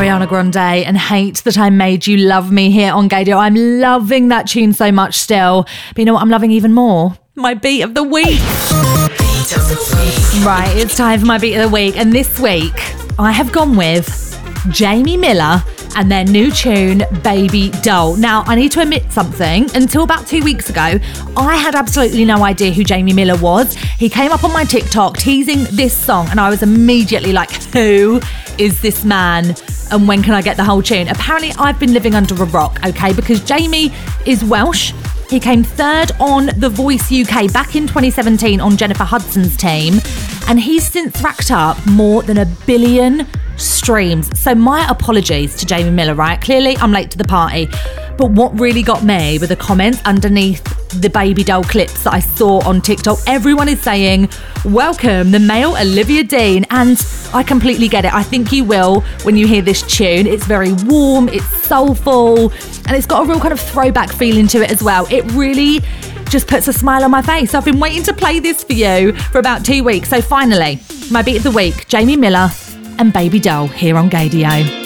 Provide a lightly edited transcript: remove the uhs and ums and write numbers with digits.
Ariana Grande and Hate That I Made You Love Me here on Gaydio. I'm loving that tune so much still. But you know what I'm loving even more? My beat of the week. Right, it's time for my beat of the week. And this week, I have gone with Jamie Miller and their new tune, Baby Doll. Now, I need to admit something. Until about 2 weeks ago, I had absolutely no idea who Jamie Miller was. He came up on my TikTok teasing this song, and I was immediately like, who is this man? And when can I get the whole tune? Apparently, I've been living under a rock, okay? Because Jamie is Welsh. He came third on The Voice UK back in 2017 on Jennifer Hudson's team. And he's since racked up more than 1 billion streams. So my apologies to Jamie Miller, right? Clearly, I'm late to the party. But what really got me were the comments underneath the Baby Doll clips that I saw on TikTok. Everyone is saying, welcome the male Olivia Dean. And I completely get it. I think you will when you hear this tune. It's very warm, it's soulful, and it's got a real kind of throwback feeling to it as well. It really just puts a smile on my face. I've been waiting to play this for you for about 2 weeks. So finally, my beat of the week, Jamie Miller and Baby Doll here on Gaydio.